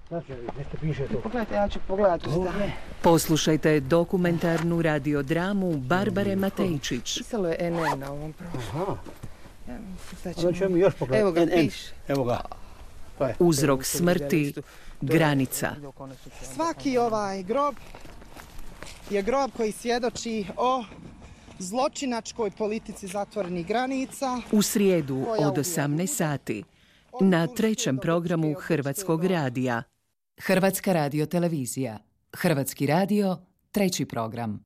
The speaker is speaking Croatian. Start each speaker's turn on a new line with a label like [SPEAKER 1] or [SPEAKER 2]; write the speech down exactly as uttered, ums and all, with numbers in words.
[SPEAKER 1] Znači, nešto piše tu.
[SPEAKER 2] Pogledajte, ja ću pogledati šta.
[SPEAKER 3] Poslušajte dokumentarnu radiodramu Barbare Matejčić.
[SPEAKER 2] Pisalo je en en na ovom prošlom.
[SPEAKER 1] Aha.
[SPEAKER 2] Ja, sad
[SPEAKER 1] Onda ćemo još pogledati.
[SPEAKER 2] Evo ga,
[SPEAKER 1] en en.
[SPEAKER 2] piše.
[SPEAKER 1] Evo ga. To je.
[SPEAKER 3] Uzrok smrti, granica.
[SPEAKER 2] Svaki ovaj grob je grob koji svjedoči o zločinačkoj politici zatvorenih granica.
[SPEAKER 3] U srijedu od osamnaest sati na trećem programu Hrvatskog radija.
[SPEAKER 4] Hrvatska radiotelevizija. Hrvatski radio, treći program.